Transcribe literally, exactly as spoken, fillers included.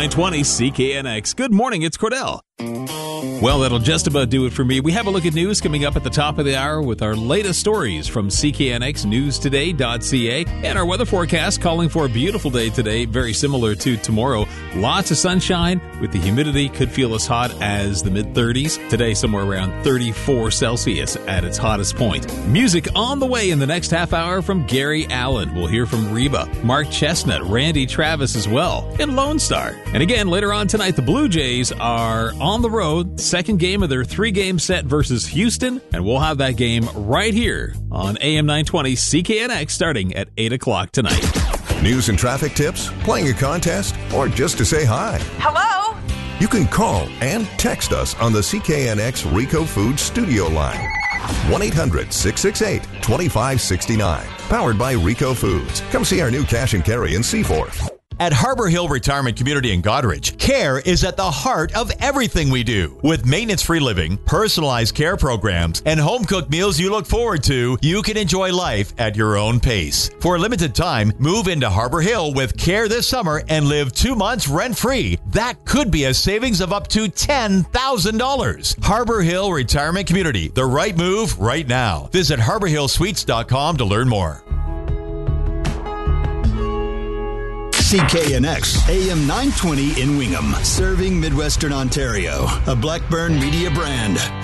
nine twenty C K N X. Good morning, it's Cordell. Well, that'll just about do it for me. We have a look at news coming up at the top of the hour with our latest stories from C K N X News Today dot C A and our weather forecast calling for a beautiful day today, very similar to tomorrow. Lots of sunshine with the humidity, could feel as hot as the mid-thirties. Today, somewhere around thirty-four Celsius at its hottest point. Music on the way in the next half hour from Gary Allen. We'll hear from Reba, Mark Chestnut, Randy Travis as well, and Lone Star. And again, later on tonight, the Blue Jays are on the road. Second game of their three-game set versus Houston, and we'll have that game right here on A M nine twenty C K N X starting at eight o'clock tonight. News and traffic tips, playing a contest, or just to say hi. Hello? You can call and text us on the C K N X Rico Foods studio line. one eight hundred six six eight two five six nine. Powered by Rico Foods. Come see our new cash and carry in Seaforth. At Harbor Hill Retirement Community in Goderich, care is at the heart of everything we do. With maintenance-free living, personalized care programs, and home-cooked meals you look forward to, you can enjoy life at your own pace. For a limited time, move into Harbor Hill with care this summer and live two months rent-free. That could be a savings of up to ten thousand dollars. Harbor Hill Retirement Community, the right move right now. Visit harbor hill suites dot com to learn more. C K N X, A M nine twenty in Wingham, serving Midwestern Ontario, a Blackburn Media brand.